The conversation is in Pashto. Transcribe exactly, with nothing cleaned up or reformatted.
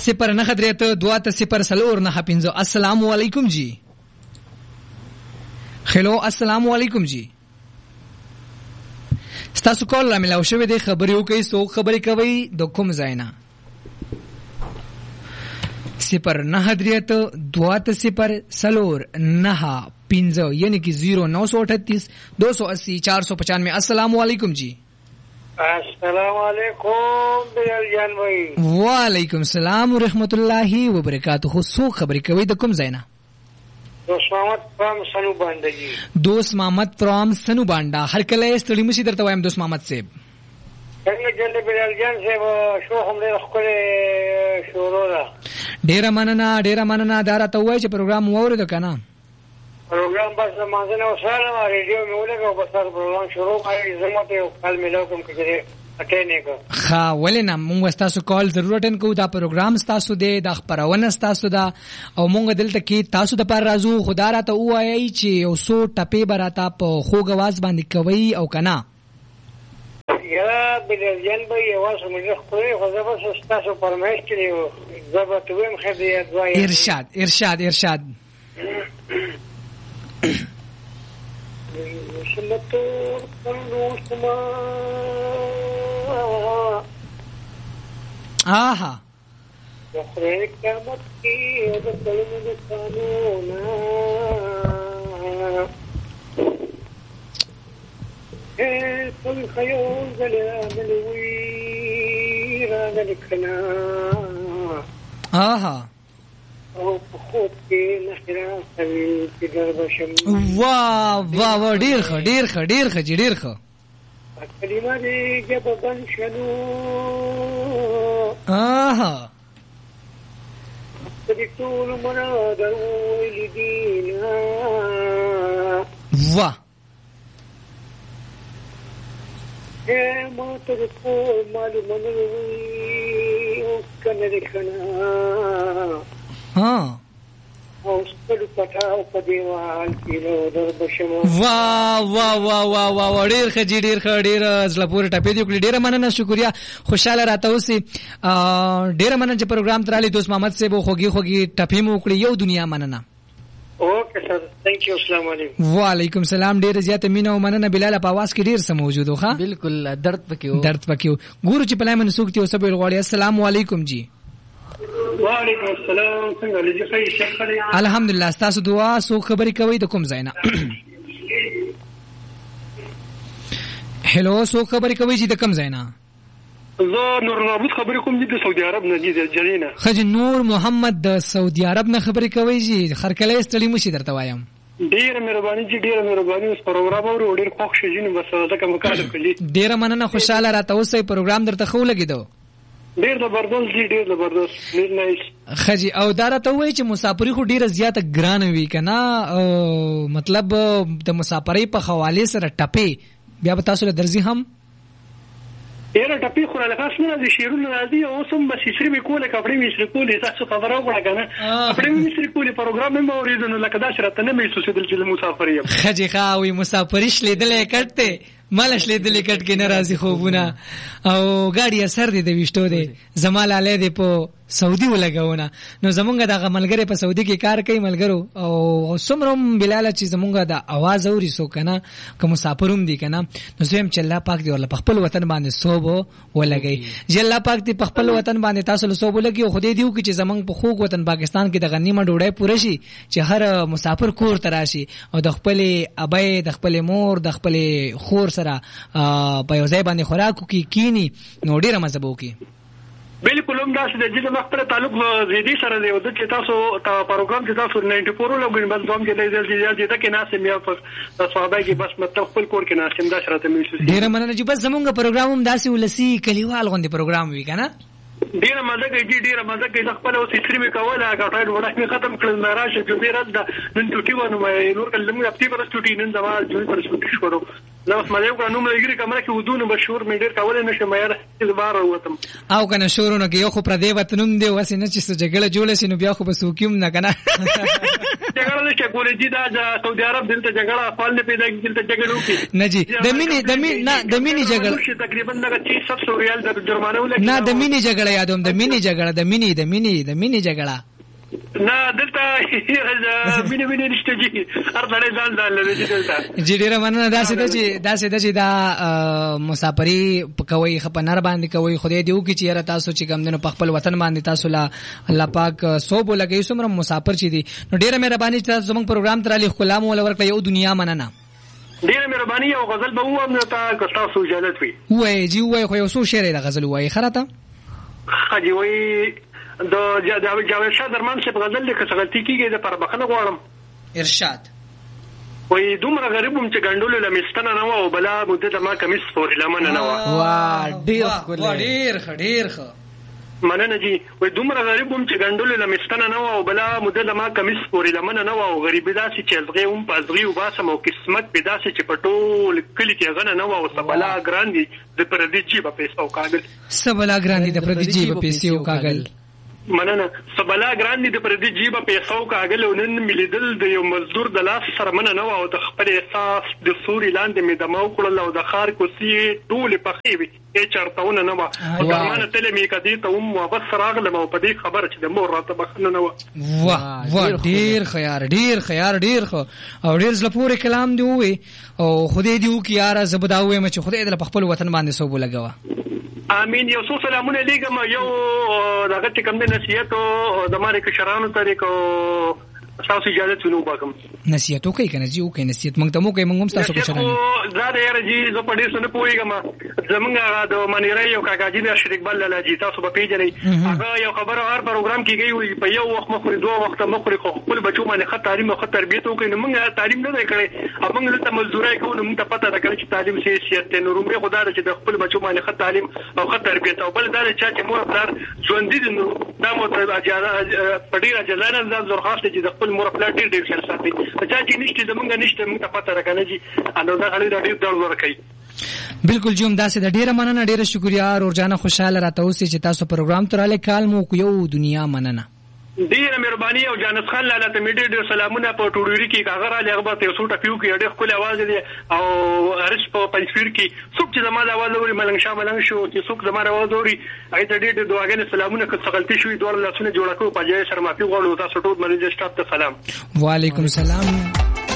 صفر نه درې دوه ته صفر سلور نه پنځه. السلام علیکم جی. هلو السلام علیکم جی. ستاسو کول را ملاو شوی دی، خبرې وکړئ. سو خبرې کوي د کوم ځای نه؟ صفر نه درې دوه ته صفر سلور نه پنځه، یعنی کہ زیرو نو سو اٹھتیس دو سو اسی چار سو پچانوے. السلام علیکم جی. السلام علیکم بلال جان بھائی. وعلیکم السلام ورحمۃ اللہ وبرکاتہ. سو خبرې کوي د کوم ځای نه؟ دوست محمد فرام سنو بانډا جی. دوست محمد فرام سنو بانډا. هر کله ستړي مشي درته وایم دوست محمد صاحب. څنګه جل بلال جان صاحب شو هم له خپل شروع ده. ډیر مننه ډیر مننه. دا راته وایي چې پروګرام واورید کنه؟ پروګرام بس مازنه وساله ریډیو مې ولګو بس پروګرام شروع کړی. زما ته کال ملو کوم کې اټینې کو. ها ولنه موږ تاسو کال ضرور اټین کوو. دا پروګرام تاسو دی، دا خبرونه تاسو دا، او موږ دلته کې تاسو د پر رازو خدا راته وایي چې یو سو ټپې براته په خوږ आवाज باندې کوي او کنه. یا بلال جان بھائی आवाज مې خوري خو زه بس تاسو فرمایش کړی زبر تویم خدای دعای. ارشاد ارشاد ارشاد. شمتور کندو سما آها وخير قامت کی د کلمو د قانونا اے کل خیال زلال وی را دلکنا آها او خود کې نخرا کوي چې دربشم. واه واه واه ډیر ښه ډیر ښه ډیر ښه جی ډیر ښه. کلمه دې جب بن شنو آها دې ټول مراد ولدینا. واه اے ما ته کو معلومه وي او کنه دې کنا ها او ستړي پټاو په دیوال کې نو دربشم. واه واه واه واه واه ډیر ښه جی ډیر ښه ډیر زړه پورې ټپې دی کړې. ډیر مننه شکریا خوشاله راته اوسې. ډیر مننه چې پروګرام ترالی دوست محمد صاحب خوږی خوږی ټپې مو وکړي. یو دنیا مننه. اوکے سر تھینک یو. السلام علیکم. وعلیکم السلام. ډیر زیاته مینه او مننه. بلال په आवाज کې ډیر سم موجود و. ها بالکل درد پکې درد پکې ګورو چې پلای من سوکتي او سبل غواړي. السلام علیکم جی. وعلیکم السلام. څنګه لږه خیر شیخ خلی. الحمدلله. تاسو دعا سو خبرې کوي د کوم ځای نه؟ هلو سو خبرې کوي چې د کوم ځای نه؟ زه نور محمد خبرې کوم د سعودي عرب نه دي جنینا. خج نور محمد د سعودي عرب نه خبرې کوي جی. خرکله استړي مشي درته وایم. ډیره مهرباني جی ډیره مهرباني. اوس پروګرام اورو ډیر خوښ شې جن بس دا کوم کار کړی. ډیره مننه خوشاله راته اوسې. پروګرام درته خو لګیدو. ډیر زبردست جی ډیر زبردست ډیر نایس. خجی او دا راته وایي چې مسافری خو ډیره زیاته ګران وي کنه. مطلب د مسافری په حواله سره ټپې بیا به تاسو له درځي هم یره ټپې خو نه خاص نه دي شیرونه راځي. او سم بس شری به کوله کپړې می شری کوله تاسو خبرو وکړه کنه. کپړې می شری کوله پروګرام مې اوریدنه لکه دا شرط نه مې سوسیدل چې مسافری یم. خجی خاوي مسافریش لیدلې کټته مالش لیدلې کټ کې ناراضي خوبونه او ګاډي اثر دي د وشتو دي. زمال علی دې په سعودي ولګاونه. نو زمونږ د ملګری په سعودي کې کار کوي ملګرو او سمروم بلال چې زمونږ د आवाज اوري سو کنه کوم مسافروم دي کنه. نو زم چې الله پاک دې ورله په خپل وطن باندې صوبو ولګي. چې الله پاک دې په خپل وطن باندې تاسو له صوبو لګي او خدای دې وکړي چې زمونږ په خوږ وطن پاکستان کې د غنیمه ډوډۍ پوره شي چې هر مسافر کور تراشي او د خپل ابای د خپل مور د خپل خور سره په یو ځای باندې خوراک کوي کینی نو ډیره مزه وکي. بالکل هم دا چې د دې مخبره تعلق زیدي سره دی او د چې تاسو تا پروګرام چې تاسو نائنٹی فور لګین بس دوم کې د دې چې کې ناسم یا په صحابه کې بس مطلب خپل کور کې ناسم دا شرط مې شو. ډیره مننه چې بس زمونږ پروګرام هم داسې ولسی کلیوال غوندي پروګرام وی کنه. ډیره مزه کوي ډیره مزه کوي. خپل اوس هیڅ می کوله غټای وړه می ختم کړل مراشه چې ډیره د نن ټوټي ونه نور کله موږ خپل پر ټوټي نن زما جوړ پر ټوټي شروع نو مې یو نوم لګري کمره کې ودونه مشهور مې ډیر کولای نشم یې بار وتم او کنه شورونه کې یو خو پر دې وتنوم دی واسه نه چې جګړه جوړه شي نو بیا خو به سوکیم نه کنه جګړه نشته کولای دي دا سعودي عرب دلته جګړه خپل نه پیدا کیږي دلته جګړه وکړي نه جی د مینی د مینی نه د مینی جګړه تقریبا لږ چې سب ریال د جرمانه ولګي نه د مینی جګړه یادوم د مینی جګړه د مینی د مینی د مینی جګړه نه دلته مینه مینه نشته جی هر ځای ځان ځان لري دلته جی ډیره مننه داسې د چې داسې د چې دا مسافری کوي خپنر باندې کوي خدای دې وکړي چې تاسو چې کوم دنو په خپل وطن باندې تاسو لا الله پاک صوب لګي سمره مسافر چي دي نو ډیره مهرباني تاسو زموږ پروګرام تر علي غلام ول ورکړه یو دنیا مننه ډیره مهرباني او غزل به ووم نو تاسو اجازه وي وای جی وای خو یو څو شعر د غزل وای خراته خاجي وای د جاوید شاه درمان څخه غزل لیکه څه غلطي کیږي د پر بخنه غواړم ارشاد وای دومره غریبم چې ګندول لمستنه نه و او بلا مده د ما کمیس فور لمنه نه و وا ډیر ښکلی ډیر ډیر ښه مننه جی وای دومره غریبم چې ګندول لمستنه نه و او بلا مده د ما کمیس فور لمنه نه و او غریبی داسې چې ازغه هم پازغي او باسم او قسمت په داسې چې پټول کلی کې غنه نه و او سبلا ګراندي د پردي جیب پیسې او کاغل سبلا ګراندي د پردي جیب پیسې او کاغل مننه سبلا ګراندي د پردي جیب پیسو کاغل ونن ملیدل د یو مزدور د لاس سره مننه نو او د خپل احساس د سوري لاندې مې د مو کړل او د خار کوسي ټول پخې وي چې چرتهونه نه و او درمانه تل مې کدي ته هم واپس راغلم او په دې خبره چې د مور راته بخنه نه و واه واه ډیر خيار ډیر خيار ډیر خو او ډیر زله پورې کلام دی وي او خدای دې وکي یاره زبداوي مې چې خدای دې په خپل وطن باندې سوبو لګوا امين یو څو سلامونه لګم یو دغه چې کوم د نصیحت او د ماره کشرانو طریقو تاسو اجازه څنو وکم نصیحت وکي کنه جی وکي نصیحت موږ ته مو کوي موږ هم تاسو کشرانو دا د یاره جی زه په دې سره پويګم زمونږ د منیرای یو کاکاجی د شریک بل لاجی تاسو په پیژنې هغه یو خبره هر پروګرام کیږي وي په یو وخت مخوري دوه وخت مخوري خپل بچو باندې خط تعلیم او خط تربیته وکړي نو موږ تعلیم نه کړی موږ ته مزدورای کوو نو موږ ته پته ده چې تعلیم سي سیاست نو رومه خدای چې د خپل بچو باندې خط تعلیم او خط تربیته او بل دا چې مور خپل ژوند دي نو دا مو ته اجازه پډیره جزانه د زرخاص چې د خپل مور خپل ډیر ډیر خیال ساتي چې چې نشته زمونږ نشته موږ ته پته راکنه جی انو دا غلي ډیر ډیر ورکړي بالکل جوم داسې د ډیره مننه ډیره شکریا اورجانه خوشاله راته اوسې چې تاسو پروګرام تراله کال مو یو دنیا مننه ډیره مهرباني او جانس خان لاله ته مې ډیر سلامونه په ټوډوري کې کاغره لغبه ته سوټه پیو کې ډېر خپل आवाज دي او هرڅ په پنځپیر کې څوک چې زما د आवाज لوري ملنګ شاه ملنګ شو چې څوک زما د आवाज لوري اې ته ډېر دعاګانې سلامونه که غلطي شوې دوه لاسونه جوړه کو په ځای شرمافي غواړو تاسو ټول مرزه سټاپ ته سلام وعلیکم السلام